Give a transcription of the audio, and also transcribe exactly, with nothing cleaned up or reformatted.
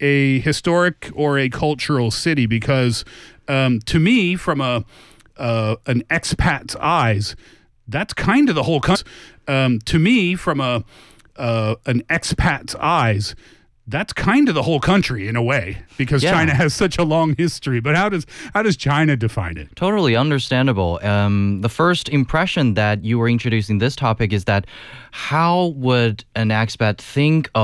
a historic or a cultural city because um, to me, from a uh, an expat's eyes, that's kind of the whole country. Um, to me, from a uh, an expat's eyes, that's kind of the whole country in a way because Yeah. China has such a long history. But how does how does China define it? Totally understandable. Um, the first impression that you were introducing this topic is that how would an expat think